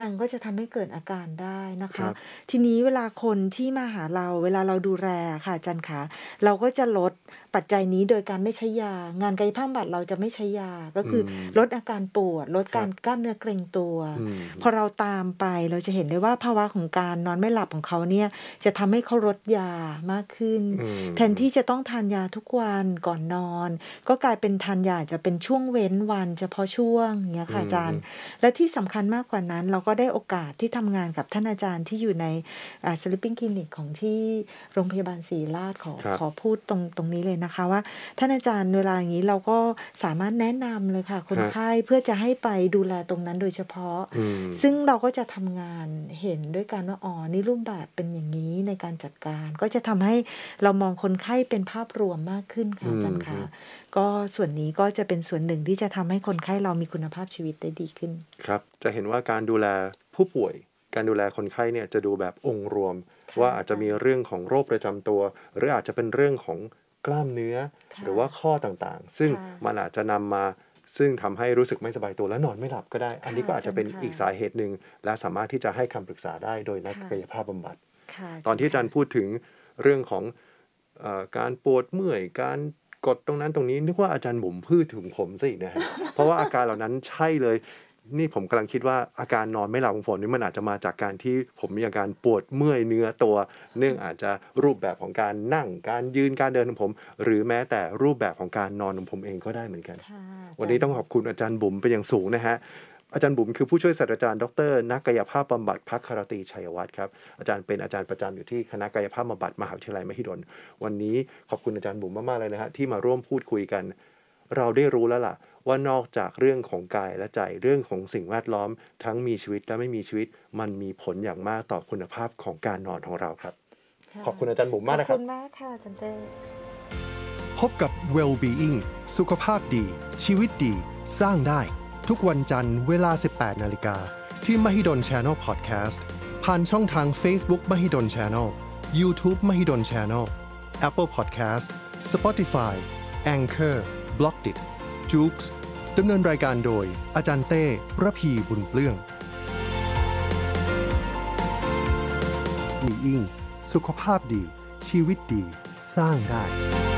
ก็จะทำให้เกิดอาการได้นะคะครับทีนี้เวลาคนที่มาหาเราเวลาเราดูแลอะค่ะอาจารย์ขาเราก็จะลดปัจจัยนี้โดยการไม่ใช้ยางานกายภาพบำบัดเราจะไม่ใช้ยาก็อืคือมลดอาการปวดลดการครับกล้ามเนื้อเกร็งตัวอืมพอเราตามไปเราจะเห็นได้ว่าภาวะของการนอนไม่หลับของเขาเนี่ยจะทำให้เขาลดยามากขึ้นอืมแทนที่จะต้องทานยาทุกวันก่อนนอนก็กลายเป็นทานยาอาจจะเป็นช่วงเว้นวันเฉพาะช่วงอย่างเงี้ยอืค่ะอาจารย์มและที่สำคัญมากกว่านั้นเราก็ได้โอกาสที่ทำงานกับท่านอาจารย์ที่อยู่ในsleeping clinic ของที่โรงพยาบาลศิริราชขอครับขอพูดตรงนี้เลยนะคะว่าท่านอาจารย์เวลาอย่างงี้เราก็สามารถแนะนำเลยค่ะคนครับไข้เพื่อจะให้ไปดูแลตรงนั้นโดยเฉพาะอืมซึ่งเราก็จะทำงานเห็นด้วยกันว่าอ๋อนี่รูปแบบเป็นอย่างงี้ในการจัดการก็จะทำให้เรามองคนไข้เป็นภาพรวมมากขึ้นค่ะอือาจารย์ขามก็ส่วนนี้ก็จะเป็นส่วนหนึ่งที่จะทำให้คนไข้เรามีคุณภาพชีวิตได้ดีขึ้นครับจะเห็นว่าการดูแลผู้ป่วยการดูแลคนไข้เนี่ยจะดูแบบองค์รวมค่ะว่าอาจจะอาจารย์มีเรื่องของโรคประจำตัวหรืออาจจะเป็นเรื่องของกล้ามเนื้อหรือค่ะว่าข้อต่างๆซึ่งค่ะมันอาจจะนำมาซึ่งทำให้รู้สึกไม่สบายตัวและนอนไม่หลับก็ได้อันค่ะนี้ก็อาจจะเป็นอาจารย์ค่ะอีกสาเหตุหนึ่งและสามารถที่จะให้คำปรึกษาได้โดยนักค่ะกายภาพบำบัดค่ะอาตอนที่อาจาจารย์ค่ะรย์พูดถึงเรื่องของการปวดเมื่อยการกดตรงนั้นตรงนี้นึกว่าอาจารย์บุ๋มพูดถึงผมซะอีกนะฮะ เพราะว่าอาการเหล่านั้นใช่เลย นี่ผมกำลังคิดว่าอาการนอนไม่หลับของผมนี่มันอาจจะมาจากการที่ผมมีอาการปวดเมื่อยเนื้อตัวเนื่องอาจจะรูปแบบของการนั่งการยืนการเดินของผมหรือแม้แต่รูปแบบของการนอนของผมเองก็ได้เหมือนกันค่ะอาวันนี้ต้องจารย์ขอบคุณอาจารย์บุ๋มเป็นอย่างสูงนะฮะอาจารย์บุ๋มคือผู้ช่วยศาสตราจารย์ดรนักกายภาพบำบัดภักครตรีชัยวัฒน์ครับอาจารย์เป็นอาจารย์ประจำอยู่ที่คณะกายภาพบำบัดมหาวิทยาลัยมหิดลวันนี้ขอบคุณอาจารย์บุ๋มมากๆเลยนะฮะที่มาร่วมพูดคุยกัน เราได้รู้แล้วล่ะว่านอกจากเรื่องของกายและใจเรื่องของสิ่งแวดล้อมทั้งมีชีวิตและไม่มีชีวิตมันมีผลอย่างมากต่อคุณภาพของการนอนของเราครับค่ะขอบคุณอาจารย์บุ๋มขอบคุณมากนะครับมากค่ะอาจารย์เต้พบกับ Well-being สุขภาพดี ชีวิตดี สร้างได้ ทุกวันจันทร์เวลา 18 นาฬิกาที่ Mahidol Channel Podcast ผ่านช่องทาง Facebook Mahidol Channel YouTube Mahidol Channel Apple Podcast Spotify Anchor b l o c k d i t Joox ดำเนินรายการโดยอาจารย์เต้ระพีบุญเปลื้องมีอิงสุขภาพดี ชีวิตดี สร้างได้